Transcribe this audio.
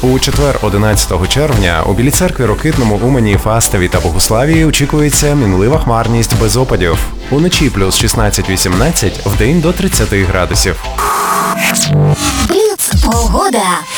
У четвер, 11 червня, у Білій церкві, Рокитному, Умані, Фастові та Богуславії очікується мінлива хмарність без опадів. Уночі плюс 16-18, вдень до 30 градусів. Бліц погода.